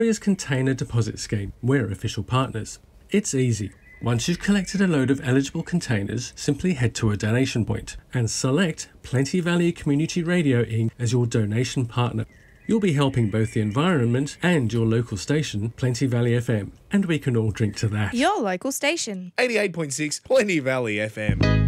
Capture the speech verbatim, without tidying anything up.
Australia's container deposit scheme. We're official partners. It's easy. Once you've collected a load of eligible containers, simply head to a donation point and select Plenty Valley Community Radio Incorporated as your donation partner. You'll be helping both the environment and your local station, Plenty Valley F M, and we can all drink to that. Your local station. eighty-eight point six Plenty Valley F M.